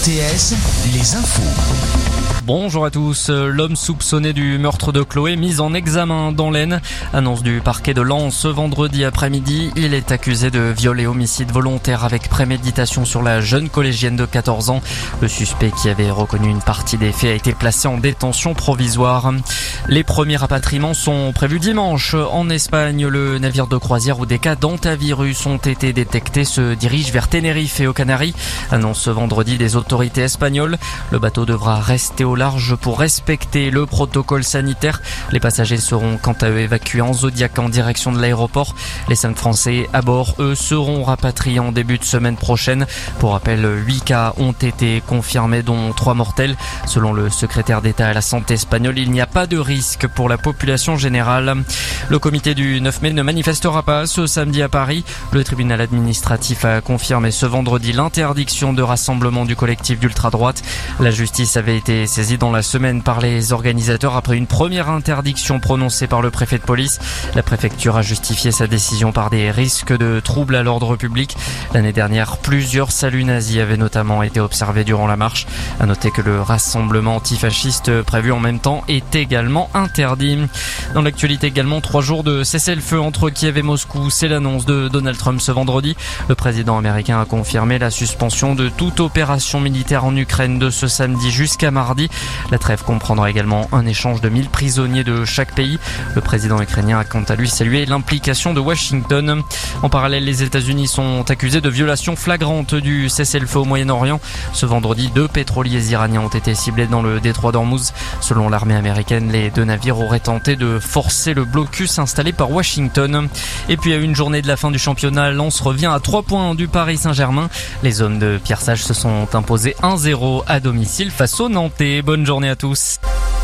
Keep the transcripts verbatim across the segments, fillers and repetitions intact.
T S, les infos. Bonjour à tous. L'homme soupçonné du meurtre de Chloé mis en examen dans l'Aisne. Annonce du parquet de Lens ce vendredi après-midi. Il est accusé de viol et homicide volontaire avec préméditation sur la jeune collégienne de quatorze ans. Le suspect, qui avait reconnu une partie des faits, a été placé en détention provisoire. Les premiers rapatriements sont prévus dimanche. En Espagne, le navire de croisière où des cas d'hantavirus ont été détectés se dirige vers Tenerife et aux Canaries. Annonce ce vendredi des autorités espagnoles. Le bateau devra rester au large pour respecter le protocole sanitaire. Les passagers seront quant à eux évacués en Zodiac en direction de l'aéroport. Les cinq Français à bord, eux, seront rapatriés en début de semaine prochaine. Pour rappel, huit cas ont été confirmés, dont trois mortels. Selon le secrétaire d'État à la santé espagnol, il n'y a pas de risque pour la population générale. Le comité du neuf mai ne manifestera pas ce samedi à Paris. Le tribunal administratif a confirmé ce vendredi l'interdiction de rassemblement du collectif d'ultra-droite. La justice avait été saisie dans la semaine par les organisateurs après une première interdiction prononcée par le préfet de police. La préfecture a justifié sa décision par des risques de troubles à l'ordre public. L'année dernière, plusieurs saluts nazis avaient notamment été observés durant la marche. À noter que le rassemblement antifasciste prévu en même temps est également interdit. Dans l'actualité également, trois jours de cessez-le-feu entre Kiev et Moscou. C'est l'annonce de Donald Trump ce vendredi. Le président américain a confirmé la suspension de toute opération militaire en Ukraine de ce samedi jusqu'à mardi. La trêve comprendra également un échange de mille prisonniers de chaque pays. Le président ukrainien a quant à lui salué l'implication de Washington. En parallèle, les États-Unis sont accusés de violation flagrante du cessez-le-feu au Moyen-Orient. Ce vendredi, deux pétroliers iraniens ont été ciblés dans le détroit d'Ormuz. Selon l'armée américaine, les deux navires auraient tenté de forcer le blocus installé par Washington. Et puis à une journée de la fin du championnat, Lens revient à trois points du Paris Saint-Germain. Les hommes de Pierre Sage se sont imposés un zéro à domicile face aux Nantais. Bonne journée à tous.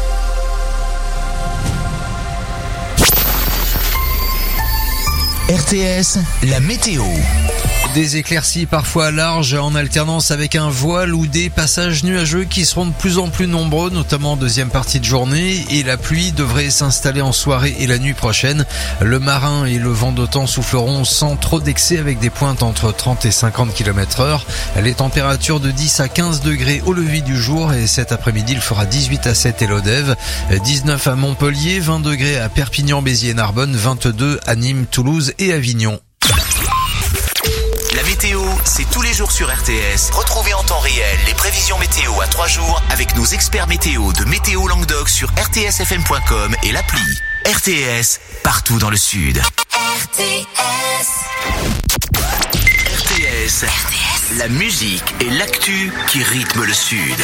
R T S, la météo. Des éclaircies parfois larges en alternance avec un voile ou des passages nuageux qui seront de plus en plus nombreux, notamment en deuxième partie de journée, et la pluie devrait s'installer en soirée et la nuit prochaine. Le marin et le vent d'automne souffleront sans trop d'excès avec des pointes entre trente et cinquante kilomètres heure. Les températures de dix à quinze degrés au lever du jour et cet après-midi il fera dix-huit à sept à Lodève, dix-neuf à Montpellier, vingt degrés à Perpignan, Béziers et Narbonne, vingt-deux à Nîmes, Toulouse et Avignon. La météo, c'est tous les jours sur R T S. Retrouvez en temps réel les prévisions météo à trois jours avec nos experts météo de Météo Languedoc sur r t s f m point com et l'appli. R T S, partout dans le Sud. R T S. R T S. R T S. La musique et l'actu qui rythment le Sud.